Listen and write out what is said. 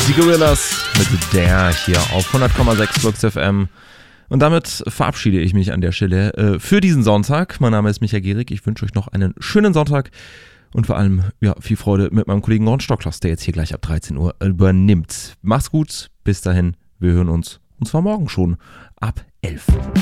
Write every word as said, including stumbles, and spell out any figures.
Die Gorillas mit der hier auf hundert Komma sechs Flux F M. Und damit verabschiede ich mich an der Stelle äh, für diesen Sonntag. Mein Name ist Michael Gehrig. Ich wünsche euch noch einen schönen Sonntag und vor allem ja, viel Freude mit meinem Kollegen Ron Stocklos, der jetzt hier gleich ab dreizehn Uhr übernimmt. Mach's gut, bis dahin, wir hören uns und zwar morgen schon ab elf.